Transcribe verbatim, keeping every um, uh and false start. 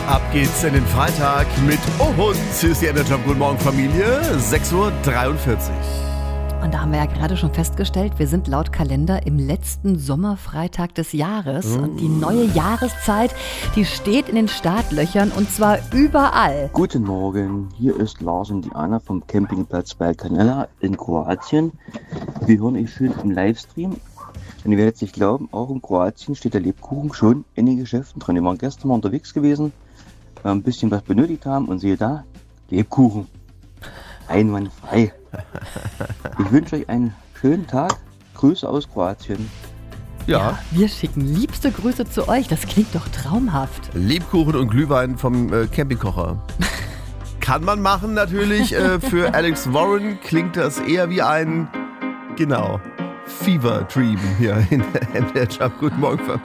Ab geht's in den Freitag mit Oh Hund. Hier ist die Energy Guten Morgen Familie, sechs Uhr dreiundvierzig. Und da haben wir ja gerade schon festgestellt, wir sind laut Kalender im letzten Sommerfreitag des Jahres. Und die neue Jahreszeit, die steht in den Startlöchern und zwar überall. Guten Morgen, hier ist Lars und Diana vom Campingplatz Balkanella in Kroatien. Wir hören euch schön im Livestream. Und ihr werdet es nicht glauben, auch in Kroatien steht der Lebkuchen schon in den Geschäften drin. Wir waren gestern mal unterwegs gewesen, ein bisschen was benötigt haben und siehe da, Lebkuchen. Einwandfrei. Ich wünsche euch einen schönen Tag. Grüße aus Kroatien. Ja. Ja, wir schicken liebste Grüße zu euch. Das klingt doch traumhaft. Lebkuchen und Glühwein vom äh, Campingkocher. Kann man machen natürlich. Äh, für Alex Warren klingt das eher wie ein, genau, Fever Dream hier in der M D R Jump. Guten Morgen, Familie.